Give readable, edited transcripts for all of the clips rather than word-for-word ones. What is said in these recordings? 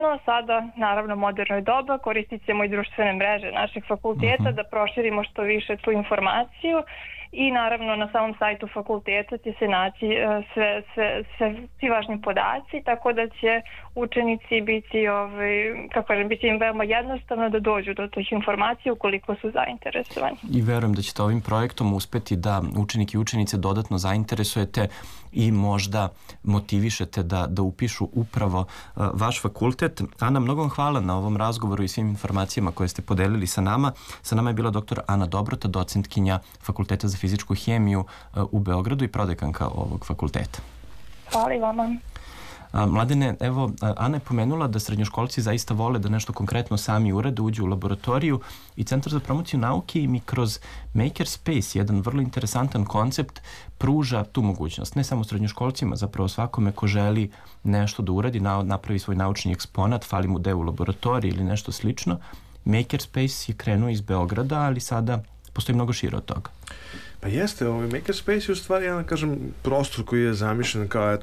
No, sada, naravno, moderno je doba, koristit ćemo i društvene mreže naših fakulteta da proširimo što više tu informaciju i naravno na samom sajtu fakulteta će se naći svi važni podaci, tako da će učenici biti, biti im veoma jednostavno da dođu do tih informacija ukoliko su zainteresovani. I verujem da ćete ovim projektom uspeti da učenike i učenice dodatno zainteresujete i možda motivišete da upišu upravo vaš fakultet. Ana, mnogo vam hvala na ovom razgovoru i svim informacijama koje ste podelili sa nama. Sa nama je bila dr. Ana Dobrota, docentkinja Fakulteta za fizičku hemiju u Beogradu i prodekanka ovog fakulteta. Hvala i vama. Mladene, evo, Ana je pomenula da srednjoškolci zaista vole da nešto konkretno sami urade, uđu u laboratoriju i Centar za promociju nauke im i kroz Makerspace, jedan vrlo interesantan koncept, pruža tu mogućnost. Ne samo srednjoškolcima, zapravo svakome ko želi nešto da uradi, napravi svoj naučni eksponat, fali mu deo u laboratoriji ili nešto slično. Makerspace je krenuo iz Beograda, ali sada postoji mnogo šire od toga. Pa jeste, Makerspace je u stvari jedan, prostor koji je zamišljen kao,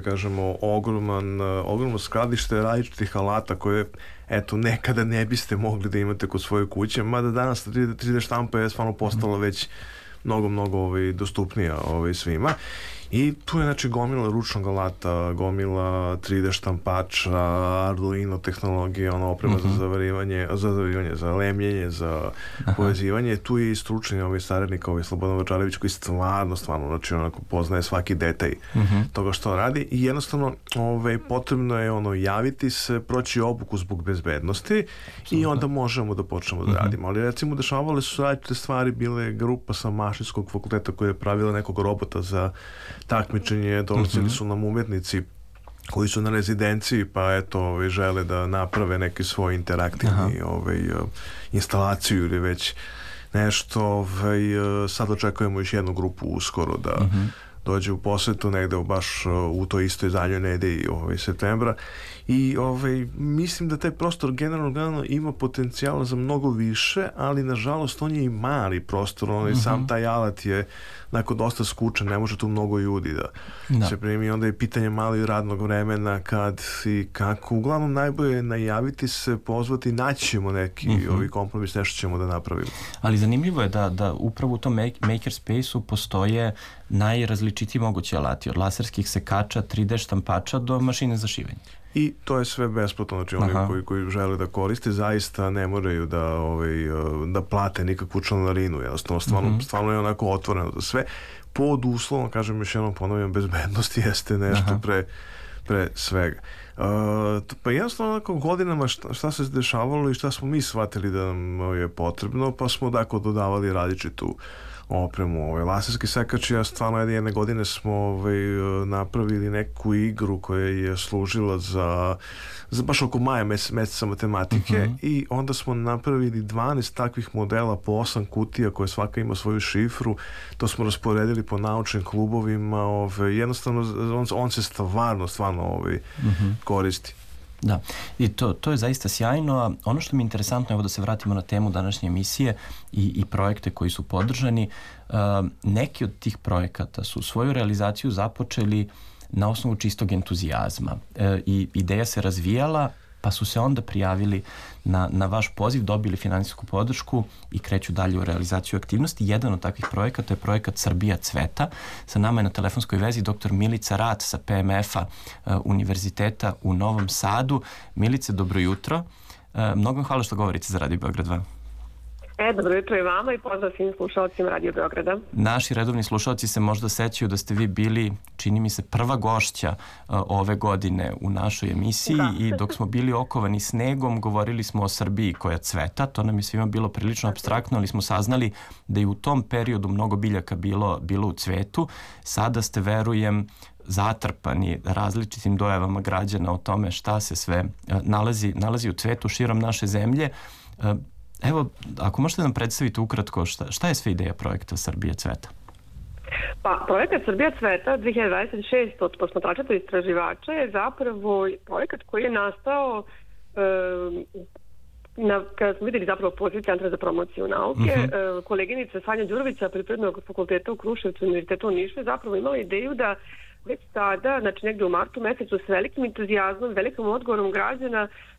ogromno skladište različitih alata koje, nekada ne biste mogli da imate kod svoje kuće, mada danas 3D štampa je stvarno postala već mnogo dostupnija svima. I tu je gomila ručnog alata, gomila 3D štampača, Arduino tehnologije, oprema za zavarivanje, za lemljenje, za povezivanje. Tu je i stručni saradnik Slobodan Vačarević koji stvarno poznaje svaki detalj toga što radi i jednostavno potrebno je javiti se, proći obuku zbog bezbednosti i onda možemo da počnemo da radimo. Ali recimo dešavale su različite stvari, bile grupa sa Mašinskog fakulteta koja je pravila nekog robota za takmičenje, dolazili su nam umetnici koji su na rezidenciji pa žele da naprave neki svoj interaktivni instalaciju ili već nešto. Sad očekujemo još jednu grupu uskoro da dođe u posetu negde baš u toj istoj zadnjoj nedelji septembra i mislim da taj prostor generalno ima potencijala za mnogo više, ali nažalost on je i mali prostor, sam taj alat je dosta skučan, ne može tu mnogo ljudi da se primi, onda je pitanje malo radnog vremena kad i kako, uglavnom najbolje je najaviti se, pozvati, naći ćemo neki kompromis, nešto ćemo da napravimo. Ali zanimljivo je da upravo u tom Makerspace-u postoje najrazličitiji mogući alati, od laserskih sekača, 3D štampača do mašine za šivanje. I to je sve besplatno, oni koji žele da koriste zaista ne moraju da plate nikakvu članarinu, jednostavno stvarno je onako otvoreno za sve, pod uslovom, kažem još jednom ponavljam, bezbednost jeste nešto pre svega. Pa jednostavno godinama šta se dešavalo i šta smo mi shvatili da nam je potrebno, pa smo dodavali različitu opremu. Laserski sekač, stvarno jedne godine smo napravili neku igru koja je služila za baš oko maja meseca matematike i onda smo napravili 12 takvih modela po 8 kutija koje svaka ima svoju šifru. To smo rasporedili po naučnim klubovima. Jednostavno on se stvarno koristi. Da, i to je zaista sjajno, a ono što mi je interesantno, evo da se vratimo na temu današnje emisije i projekte koji su podržani, neki od tih projekata su svoju realizaciju započeli na osnovu čistog entuzijazma i ideja se razvijala, pa su se onda prijavili na vaš poziv, dobili finansijsku podršku i kreću dalje u realizaciju aktivnosti. Jedan od takvih projekata je projekat Srbija cveta. Sa nama je na telefonskoj vezi dr. Milica Rat sa PMF-a Univerziteta u Novom Sadu. Milice, dobro jutro. Mnogo vam hvala što govorite za Radio Beograd 2. Dobro jutro i vama i pozdrav svim slušalcima Radio Beograda. Naši redovni slušalci se možda sećaju da ste vi bili, čini mi se, prva gošća ove godine u našoj emisiji i dok smo bili okovani snegom govorili smo o Srbiji koja cveta. To nam je svima bilo prilično apstraktno, ali smo saznali da je u tom periodu mnogo biljaka bilo u cvetu. Sada ste, verujem, zatrpani različitim dojavama građana o tome šta se sve nalazi u cvetu širom naše zemlje. Evo, ako možete nam predstaviti ukratko šta je sve ideja projekta Srbija cveta? Pa, projekat Srbija cveta 2026 od posmatrača i istraživača je zapravo projekat koji je nastao kada smo videli zapravo poziv Centra za promociju nauke. Koleginica Sanja Đurovića, Prirodnog fakulteta u Kruševcu, Univerzitetu u Nišu, je zapravo imala ideju da već sada, znači negde u martu mesecu, s velikim entuzijazmom, velikom odgovorom građana